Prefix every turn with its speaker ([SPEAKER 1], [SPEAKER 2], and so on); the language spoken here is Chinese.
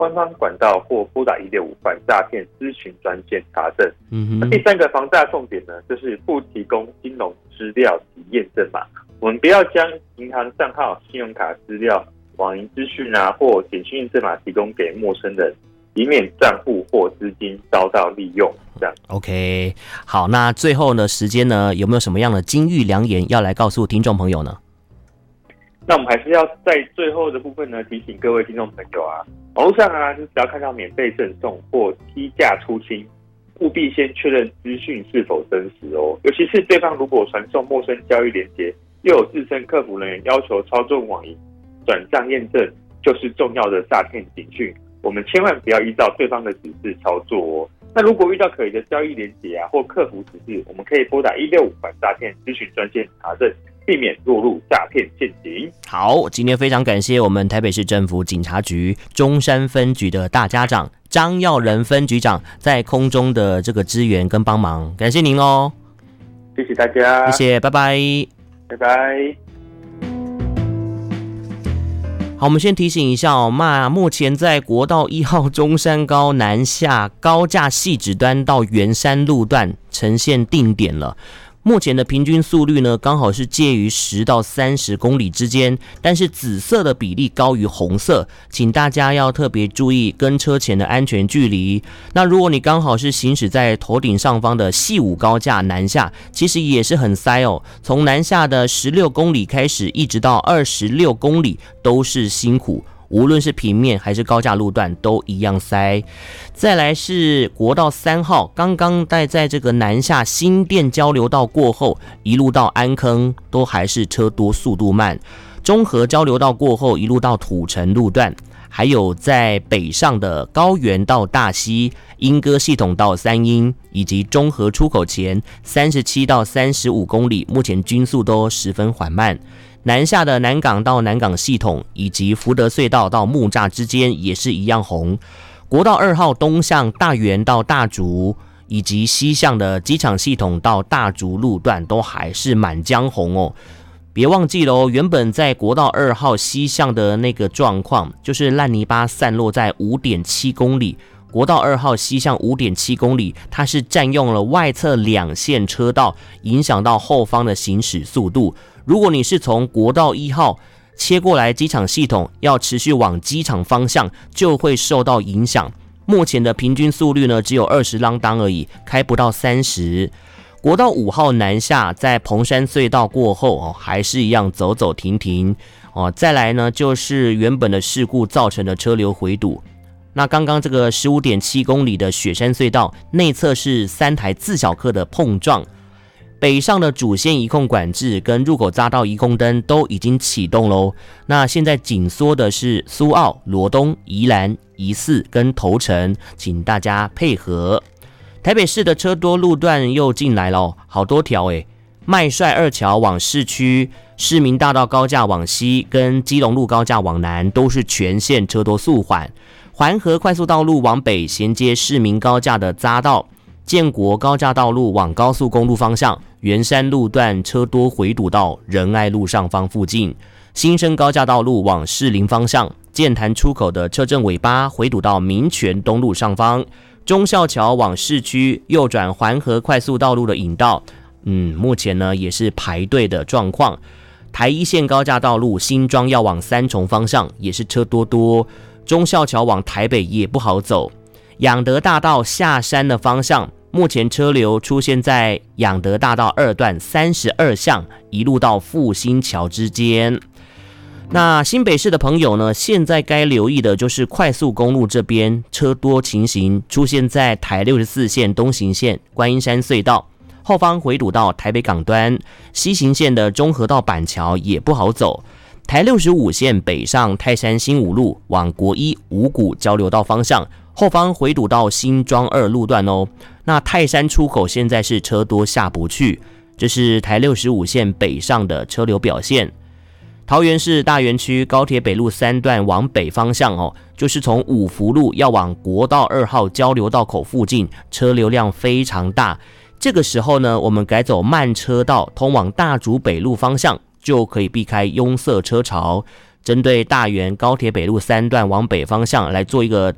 [SPEAKER 1] 官方管道或拨打165反诈骗咨询专线查证。那第3个防诈重点呢，就是不提供金融资料及验证码。我们不要将银行账号、信用卡资料、网银资讯或简讯验证码提供给陌生人，以免账户或资金遭到利用。这样
[SPEAKER 2] OK， 好，那最后呢，时间呢，有没有什么样的金玉良言要来告诉听众朋友呢？
[SPEAKER 1] 那我们还是要在最后的部分呢，提醒各位听众朋友网络上你只要看到免费赠送或低价出清，务必先确认资讯是否真实哦。尤其是对方如果传送陌生交易连结，又有自称客服人员要求操作网银转账验证，就是重要的诈骗警讯。我们千万不要依照对方的指示操作哦。那如果遇到可疑的交易连结或客服指示，我们可以拨打165反诈骗咨询专线查证，避免落入诈骗陷阱。
[SPEAKER 2] 好，今天非常感谢我们台北市政府警察局中山分局的大家长张耀仁分局长在空中的这个支援跟帮忙，感谢您哦。
[SPEAKER 1] 谢谢大家，
[SPEAKER 2] 谢谢，拜拜，
[SPEAKER 1] 拜拜。
[SPEAKER 2] 好，我们先提醒一下目前在国道1号中山高南下高架汐止端到圆山路段呈现定点了。目前的平均速率呢，刚好是介于10到30公里之间，但是紫色的比例高于红色，请大家要特别注意跟车前的安全距离。那如果你刚好是行驶在头顶上方的汐五高架南下，其实也是很塞哦，从南下的16公里开始，一直到26公里都是辛苦。无论是平面还是高架路段都一样塞。再来是国道3号，刚刚在这个南下新店交流道过后，一路到安坑都还是车多速度慢。中和交流道过后，一路到土城路段，还有在北上的高原到大溪、莺歌系统到三鶯，以及中和出口前37到35公里，目前均速都十分缓慢。南下的南港到南港系统以及福德隧道到木栅之间也是一样红。国道2号东向大园到大竹，以及西向的机场系统到大竹路段都还是满江红哦。别忘记了原本在国道2号西向的那个状况，就是烂泥巴散落在 5.7 公里。国道2号西向 5.7 公里，它是占用了外侧2线车道，影响到后方的行驶速度。如果你是从国道1号切过来机场系统，要持续往机场方向，就会受到影响。目前的平均速率呢，只有20啷当而已，开不到30。国道5号南下，在彭山隧道过后还是一样走走停停再来呢，就是原本的事故造成的车流回堵。那刚刚这个 15.7 公里的雪山隧道内侧是3台自小客的碰撞。北上的主线移控管制跟入口匝道移控灯都已经启动咯。那现在紧缩的是苏澳、罗东、宜兰、宜四跟头城，请大家配合。台北市的车多路段又进来了，好多条麦帅二桥往市区，市民大道高架往西跟基隆路高架往南都是全线车多速缓。环河快速道路往北衔接市民高架的匝道，建国高架道路往高速公路方向，圆山路段车多回堵到仁爱路上方附近。新生高架道路往士林方向，剑潭出口的车阵尾巴回堵到民权东路上方。忠孝桥往市区右转环河快速道路的引道，目前呢也是排队的状况。台一线高架道路新庄要往三重方向也是车多。忠孝桥往台北也不好走。仰德大道下山的方向，目前车流出现在仰德大道2段32巷，一路到复兴桥之间。那新北市的朋友呢，现在该留意的就是快速公路这边车多情形出现在台64线东行线观音山隧道后方回堵到台北港端，西行线的中和到板桥也不好走。台65线北上泰山新五路往国一五股交流道方向，后方回堵到新庄2路段哦。那泰山出口现在是车多下不去，这是台65线北上的车流表现。桃园市大园区高铁北路3段往北方向就是从五福路要往国道2号交流道口附近，车流量非常大。这个时候呢，我们改走慢车道通往大竹北路方向，就可以避开拥塞车潮。针对大园高铁北路3段往北方向来做一个